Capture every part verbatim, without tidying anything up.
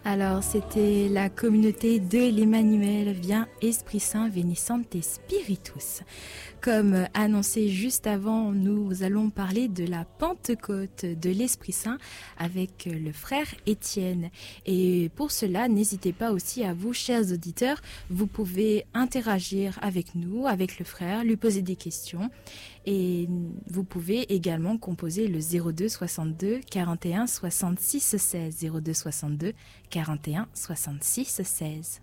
Alors, c'était la communauté de l'Emmanuel vient Esprit Saint Venisante Spiritus. Comme annoncé juste avant, nous allons parler de la Pentecôte de l'Esprit Saint avec le frère Étienne. Et pour cela, n'hésitez pas aussi à vous, chers auditeurs, vous pouvez interagir avec nous, avec le frère, lui poser des questions. Et vous pouvez également composer le zéro deux soixante-deux quarante et un soixante-six seize. zéro deux soixante-deux quarante et un soixante-six seize.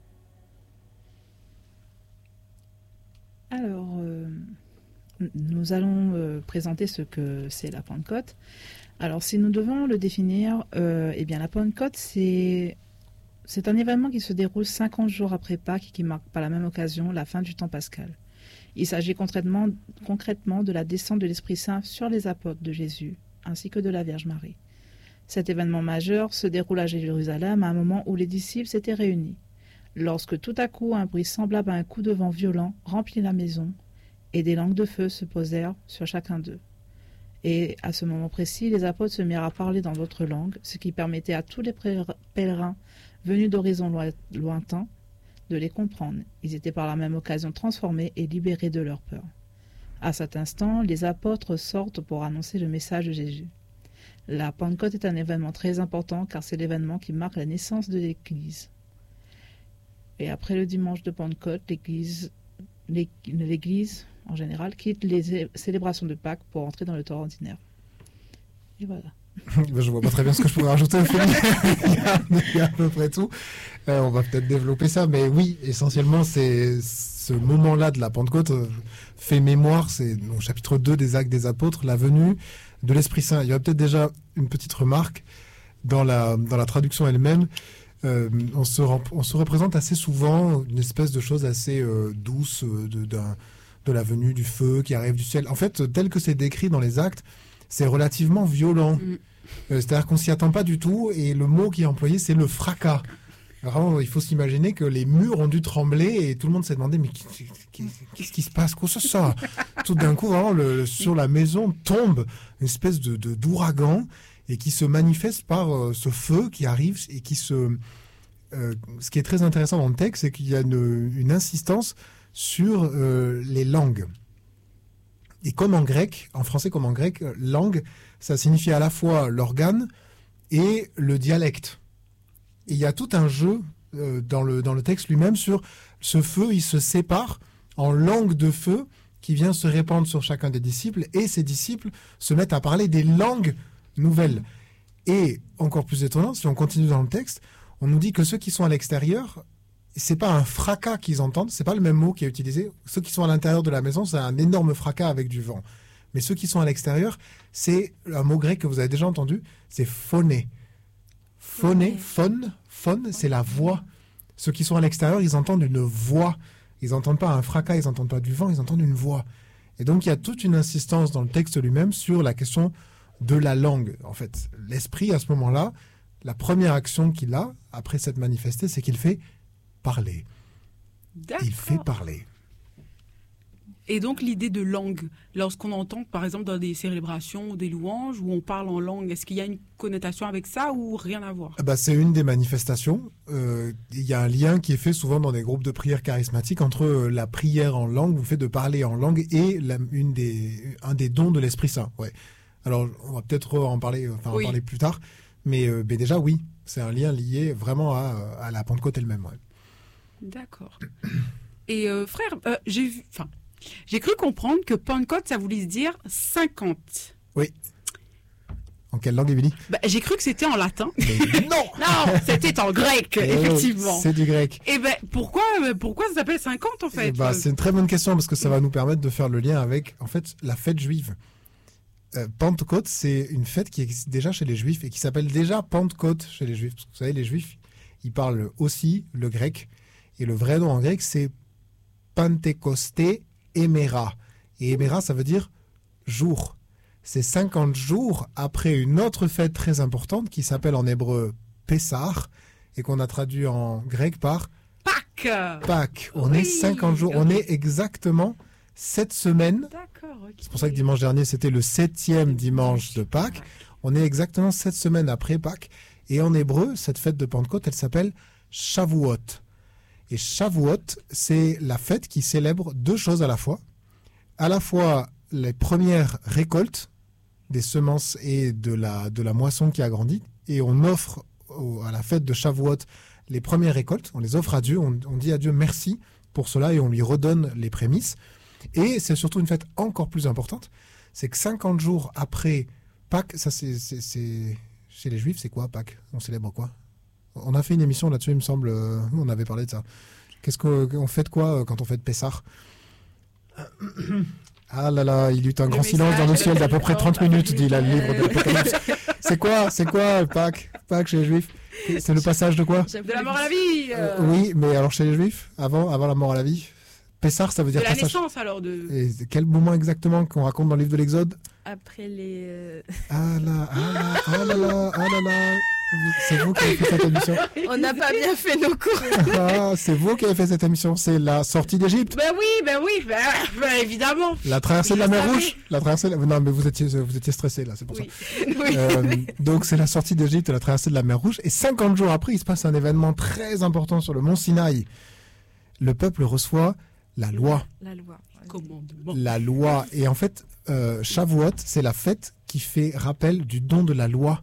Alors, euh, nous allons euh, présenter ce que c'est la Pentecôte. Alors, si nous devons le définir, euh, eh bien, la Pentecôte, c'est, c'est un événement qui se déroule cinquante jours après Pâques et qui marque par la même occasion la fin du temps pascal. Il s'agit concrètement, concrètement de la descente de l'Esprit Saint sur les apôtres de Jésus, ainsi que de la Vierge Marie. Cet événement majeur se déroule à Jérusalem à un moment où les disciples s'étaient réunis. Lorsque tout à coup un bruit semblable à un coup de vent violent remplit la maison, et des langues de feu se posèrent sur chacun d'eux. Et à ce moment précis, les apôtres se mirent à parler dans d'autres langues, ce qui permettait à tous les pèlerins venus d'horizons lointains de les comprendre. Ils étaient par la même occasion transformés et libérés de leur peur. À cet instant, les apôtres sortent pour annoncer le message de Jésus. La Pentecôte est un événement très important car c'est l'événement qui marque la naissance de l'Église. Et après le dimanche de Pentecôte, l'Église, l'Église en général quitte les célébrations de Pâques pour entrer dans le temps ordinaire. Et voilà. Je vois pas très bien ce que je pourrais rajouter au film. il, y a, il y a à peu près tout. Euh, on va peut-être développer ça, mais oui, essentiellement, c'est ce moment-là de la Pentecôte euh, fait mémoire. C'est au chapitre deux des Actes des Apôtres, la venue de l'Esprit Saint. Il y a peut-être déjà une petite remarque dans la dans la traduction elle-même. Euh, on se on se représente assez souvent une espèce de chose assez euh, douce euh, de d'un de la venue du feu qui arrive du ciel. En fait, tel que c'est décrit dans les Actes, c'est relativement violent. Mm. Euh, c'est-à-dire qu'on s'y attend pas du tout, et le mot qui est employé, c'est le fracas. Vraiment, il faut s'imaginer que les murs ont dû trembler et tout le monde s'est demandé mais qu'est-ce qui se passe, quoi c'est ça? Tout d'un coup, vraiment, le, sur la maison tombe une espèce de, de d'ouragan et qui se manifeste par euh, ce feu qui arrive et qui se. Euh, ce qui est très intéressant dans le texte, c'est qu'il y a une, une insistance sur euh, les langues. Et comme en grec, en français comme en grec, langue, ça signifie à la fois l'organe et le dialecte. Et il y a tout un jeu euh, dans le dans le texte lui-même sur ce feu, il se sépare en langue de feu qui vient se répandre sur chacun des disciples, et ces disciples se mettent à parler des langues nouvelles. Et encore plus étonnant, si on continue dans le texte, on nous dit que ceux qui sont à l'extérieur, c'est pas un fracas qu'ils entendent, c'est pas le même mot qui est utilisé. Ceux qui sont à l'intérieur de la maison, c'est un énorme fracas avec du vent. Mais ceux qui sont à l'extérieur, c'est un mot grec que vous avez déjà entendu, c'est phoné. Phoné, phone, phone, c'est la voix. Ceux qui sont à l'extérieur, ils entendent une voix. Ils n'entendent pas un fracas, ils n'entendent pas du vent, ils entendent une voix. Et donc il y a toute une insistance dans le texte lui-même sur la question de la langue. En fait, l'esprit, à ce moment-là, la première action qu'il a, après s'être manifesté, c'est qu'il fait parler. D'accord. Il fait parler. Et donc l'idée de langue, lorsqu'on entend par exemple dans des célébrations ou des louanges où on parle en langue, est-ce qu'il y a une connotation avec ça ou rien à voir? Bah, c'est une des manifestations. Euh, il y a un lien qui est fait souvent dans des groupes de prière charismatiques entre euh, la prière en langue, le fait de parler en langue, et la, une des, un des dons de l'Esprit Saint. Ouais. Alors on va peut-être en parler, enfin oui. en parler plus tard, mais, euh, mais déjà oui, c'est un lien lié vraiment à, à la Pentecôte elle-même. Ouais. D'accord. Et euh, frère, euh, j'ai vu, enfin. J'ai cru comprendre que Pentecôte, ça voulait dire cinquante. Oui. En quelle langue, Émilie? Bah, j'ai cru que c'était en latin. Mais non. Non, c'était en grec, et effectivement. C'est du grec. Et ben, pourquoi, pourquoi ça s'appelle cinquante, en fait? Bah, c'est une très bonne question, parce que ça va nous permettre de faire le lien avec, en fait, la fête juive. Euh, Pentecôte, c'est une fête qui existe déjà chez les Juifs et qui s'appelle déjà Pentecôte chez les Juifs. Parce que vous savez, les Juifs, ils parlent aussi le grec. Et le vrai nom en grec, c'est Pentecosté Éméra. Et Éméra, ça veut dire jour. C'est cinquante jours après une autre fête très importante qui s'appelle en hébreu Pessah et qu'on a traduit en grec par Pâques. Pâques. On oui. est cinquante jours. On est exactement sept semaines. D'accord, okay. C'est pour ça que dimanche dernier, c'était le septième dimanche de Pâques. On est exactement sept semaines après Pâques. Et en hébreu, cette fête de Pentecôte, elle s'appelle Shavuot. Et Shavuot, c'est la fête qui célèbre deux choses à la fois. À la fois les premières récoltes des semences et de la, de la moisson qui a grandi. Et on offre au, à la fête de Shavuot les premières récoltes. On les offre à Dieu. On, on dit à Dieu merci pour cela et on lui redonne les prémices. Et c'est surtout une fête encore plus importante. C'est que cinquante jours après Pâques, ça c'est, c'est, c'est... chez les Juifs, c'est quoi Pâques? On célèbre quoi? On a fait une émission là-dessus, il me semble. Euh, on avait parlé de ça. Qu'est-ce qu'on fait de quoi quand on fait de Pessah? Ah là là, il y eut un Le grand silence dans le ciel d'à peu près trente minutes, dit là, le livre de l'Apocalypse. C'est quoi, c'est quoi Pâques? Pâques chez les Juifs? C'est le passage de quoi? De la mort à la vie. Euh, euh, Oui, mais alors chez les Juifs, avant, avant la mort à la vie, Pessah, ça veut dire De la passage. naissance alors de. Et quel moment exactement qu'on raconte dans le livre de l'Exode? Après les. euh, Ah là, ah là, ah là là, ah là là. C'est vous qui avez fait cette émission. On n'a pas bien fait nos cours. Ah, c'est vous qui avez fait cette émission. C'est la sortie d'Égypte. Ben oui, ben oui, ben, ben évidemment. La traversée de la Je mer savais. Rouge. La traversée. de la- Non, mais vous étiez, vous étiez stressé là, c'est pour Oui. ça. Oui. Euh, donc c'est la sortie d'Égypte, la traversée de la mer Rouge. Et cinquante jours après, il se passe un événement très important sur le mont Sinaï. Le peuple reçoit la loi. La loi. Commandement. La loi. Et en fait, euh, Shavuot, c'est la fête qui fait rappel du don de la loi.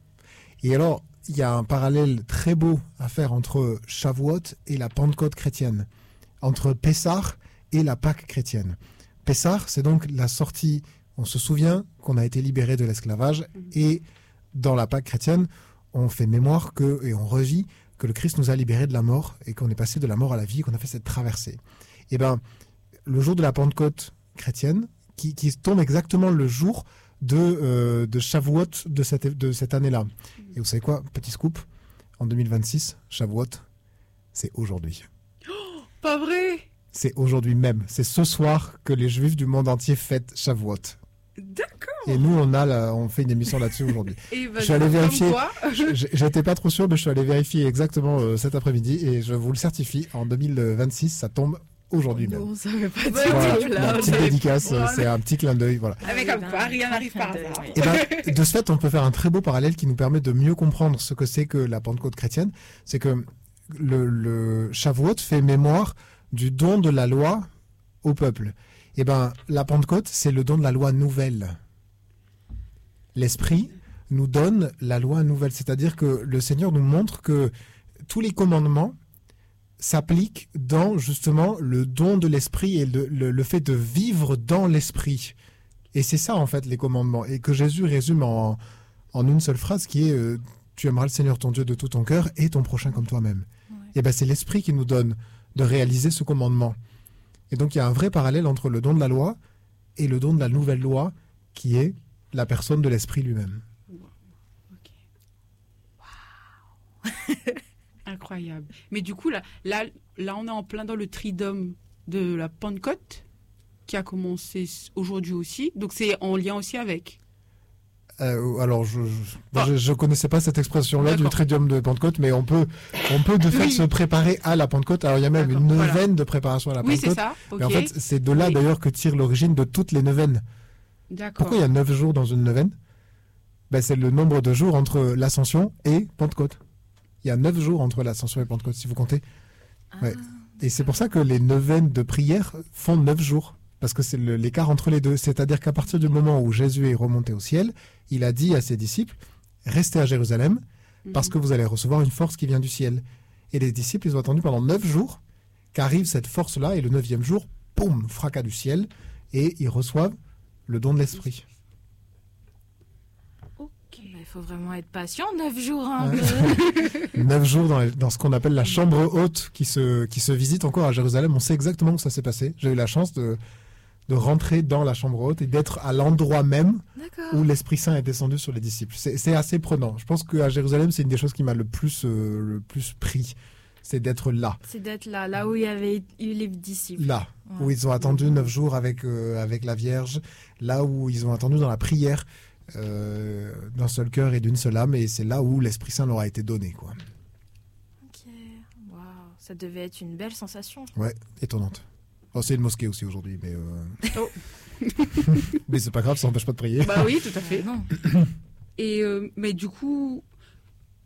Et alors, il y a un parallèle très beau à faire entre Shavuot et la Pentecôte chrétienne, entre Pessah et la Pâque chrétienne. Pessah, c'est donc la sortie, on se souvient qu'on a été libéré de l'esclavage, et dans la Pâque chrétienne, on fait mémoire que, et on revit que le Christ nous a libérés de la mort, et qu'on est passé de la mort à la vie, qu'on a fait cette traversée. Et ben, le jour de la Pentecôte chrétienne, qui, qui tombe exactement le jour de, euh, de Shavuot de cette, de cette année-là. Et vous savez quoi, petit scoop, en deux mille vingt-six, Shavuot, c'est aujourd'hui. Pas vrai. C'est aujourd'hui même. C'est ce soir que les Juifs du monde entier fêtent Shavuot. D'accord. Et nous, on a, la- on fait une émission là-dessus aujourd'hui. Et ben, Je suis allé comme vérifier. quoi, J'ai- J'étais pas trop sûr, mais je suis allé vérifier exactement euh, cet après-midi et je vous le certifie, en deux mille vingt-six, ça tombe aujourd'hui même. On savait pas Bah, du Voilà, tout, là. la petite savait- dédicace, euh, Voilà. c'est un petit clin d'œil, voilà. Avec Ah un oui, quoi, ben, rien n'arrive par clin d'œil, hasard. oui. Et ben, de ce fait, on peut faire un très beau parallèle qui nous permet de mieux comprendre ce que c'est que la Pentecôte chrétienne. C'est que le, le Shavuot fait mémoire du don de la loi au peuple. Et ben, la Pentecôte, c'est le don de la loi nouvelle. L'Esprit nous donne la loi nouvelle, c'est-à-dire que le Seigneur nous montre que tous les commandements s'appliquent dans justement le don de l'Esprit et le, le, le fait de vivre dans l'Esprit. Et c'est ça en fait les commandements, et que Jésus résume en, en une seule phrase qui est euh, tu aimeras le Seigneur ton Dieu de tout ton cœur et ton prochain comme toi-même. Ouais. Et ben c'est l'Esprit qui nous donne de réaliser ce commandement. Et donc il y a un vrai parallèle entre le don de la loi et le don de la nouvelle loi qui est la personne de l'Esprit lui-même. Incroyable. Mais du coup, là, là, là, on est en plein dans le triduum de la Pentecôte qui a commencé aujourd'hui aussi. Donc, c'est en lien aussi avec. Euh, alors, je je, Ah. je je connaissais pas cette expression-là du D'accord. tridium de Pentecôte, mais on peut, on peut de fait Oui. se préparer à la Pentecôte. Alors, il y a même D'accord, une voilà. neuvaine de préparation à la Oui, c'est Pentecôte. ça. Ok. Mais en fait, c'est de là Oui. d'ailleurs que tire l'origine de toutes les neuvaines. D'accord. Pourquoi il y a neuf jours dans une neuvaine? Ben, c'est le nombre de jours entre l'Ascension et Pentecôte. Il y a neuf jours entre l'Ascension et Pentecôte, si vous comptez. Ouais. Et c'est pour ça que les neuvaines de prière font neuf jours. Parce que c'est le- l'écart entre les deux. C'est-à-dire qu'à partir du moment où Jésus est remonté au ciel, il a dit à ses disciples, restez à Jérusalem, parce que vous allez recevoir une force qui vient du ciel. Et les disciples, ils ont attendu pendant neuf jours qu'arrive cette force-là, et le neuvième jour, boum, fracas du ciel, et ils reçoivent le don de l'Esprit. Il faut vraiment être patient, neuf jours. Hein, Ouais. de- Neuf jours dans, les- dans ce qu'on appelle la chambre haute qui se, qui se visite encore à Jérusalem. On sait exactement où ça s'est passé. J'ai eu la chance de, de rentrer dans la chambre haute et d'être à l'endroit même D'accord. où l'Esprit Saint est descendu sur les disciples. C'est c'est assez prenant. Je pense qu'à Jérusalem, c'est une des choses qui m'a le plus, euh, le plus pris. C'est d'être là. C'est d'être là, là où il y avait eu les disciples. Là, Ouais. où ils ont attendu neuf jours avec, euh, avec la Vierge. Là où ils ont attendu dans la prière euh, d'un seul cœur et d'une seule âme. Et c'est là où l'Esprit Saint leur a été donné, quoi. Ok. Waouh, ça devait être une belle sensation. Ouais, étonnante. Oh, c'est une mosquée aussi aujourd'hui, mais euh... Oh. mais c'est pas grave, ça n'empêche pas de prier. Bah oui, tout à fait. Non. Et euh, mais du coup,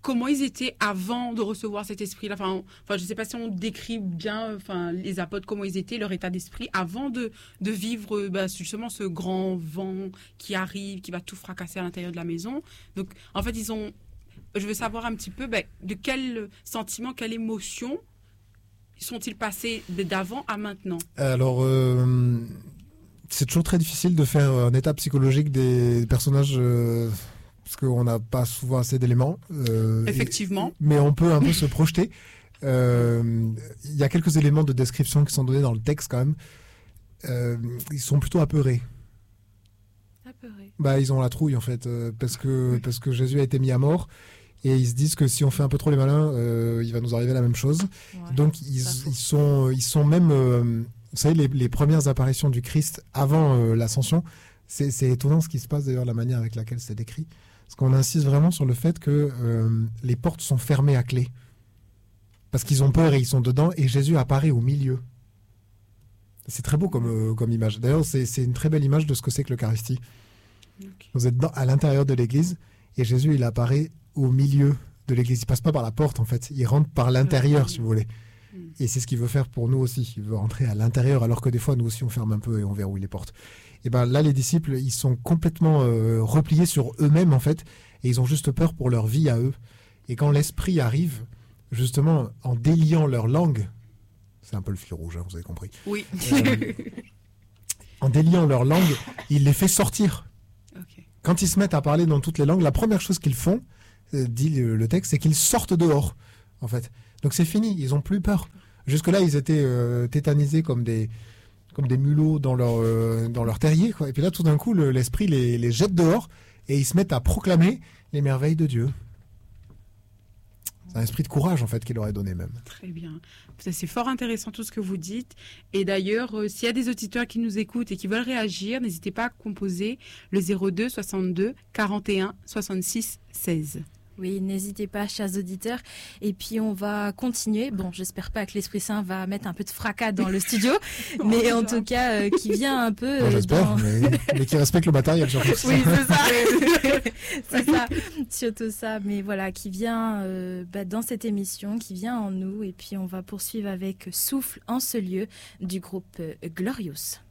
comment ils étaient avant de recevoir cet esprit-là. Enfin, enfin je ne sais pas si on décrit bien enfin, les apôtres, comment ils étaient, leur état d'esprit, avant de, de vivre bah, justement ce grand vent qui arrive, qui va tout fracasser à l'intérieur de la maison. Donc, en fait, ils ont... Je veux savoir un petit peu bah, de quel sentiment, quelle émotion sont-ils passés d'avant à maintenant? Alors, euh, c'est toujours très difficile de faire un état psychologique des personnages... Euh, parce qu'on n'a pas souvent assez d'éléments. Euh, Effectivement. Et, mais on peut un peu se projeter. Il euh, y a quelques éléments de description qui sont donnés dans le texte quand même. Euh, ils sont plutôt apeurés. Apeurés. Bah, ils ont la trouille en fait, euh, parce, que, parce que Jésus a été mis à mort. Et ils se disent que si on fait un peu trop les malins, euh, il va nous arriver la même chose. Ouais, Donc ils, ils, sont, ils sont même... Euh, vous savez, les, les premières apparitions du Christ avant euh, l'ascension, c'est, c'est étonnant ce qui se passe d'ailleurs, la manière avec laquelle c'est décrit. Parce qu'on insiste vraiment sur le fait que euh, les portes sont fermées à clé. Parce qu'ils ont peur et ils sont dedans, et Jésus apparaît au milieu. C'est très beau comme, euh, comme image. D'ailleurs, c'est, c'est une très belle image de ce que c'est que l'Eucharistie. Okay. Vous êtes dans, à l'intérieur de l'église, et Jésus, il apparaît au milieu de l'église. Il passe pas par la porte, en fait. Il rentre par l'intérieur, okay. si vous voulez. Mm. Et c'est ce qu'il veut faire pour nous aussi. Il veut rentrer à l'intérieur, alors que des fois, nous aussi, on ferme un peu et on verrouille les portes. Et ben là, les disciples, ils sont complètement euh, repliés sur eux-mêmes, en fait, et ils ont juste peur pour leur vie à eux. Et quand l'Esprit arrive, justement, en déliant leur langue, c'est un peu le fil rouge, hein, vous avez compris. Oui. Euh, en déliant leur langue, il les fait sortir. Okay. Quand ils se mettent à parler dans toutes les langues, la première chose qu'ils font, euh, dit le, le texte, c'est qu'ils sortent dehors, en fait. Donc c'est fini, ils n'ont plus peur. Jusque-là, ils étaient euh, tétanisés comme des... comme des mulots dans leur, euh, dans leur terrier, quoi. Et puis là, tout d'un coup, le, l'esprit les, les jette dehors et ils se mettent à proclamer les merveilles de Dieu. C'est un esprit de courage, en fait, qu'il leur est donné même. Très bien. C'est fort intéressant tout ce que vous dites. Et d'ailleurs, euh, s'il y a des auditeurs qui nous écoutent et qui veulent réagir, n'hésitez pas à composer le zéro deux soixante-deux quarante et un soixante-six seize. Oui, n'hésitez pas, chers auditeurs. Et puis, on va continuer. Bon, j'espère pas que l'Esprit Saint va mettre un peu de fracas dans le studio, mais en tout cas, euh, qui vient un peu... Euh, bon, j'espère, dans... mais, mais qui respecte le matériel, surtout. Oui, c'est ça. C'est ça, surtout ça. Mais voilà, qui vient euh, bah, dans cette émission, qui vient en nous. Et puis, on va poursuivre avec Souffle en ce lieu du groupe euh, Glorious.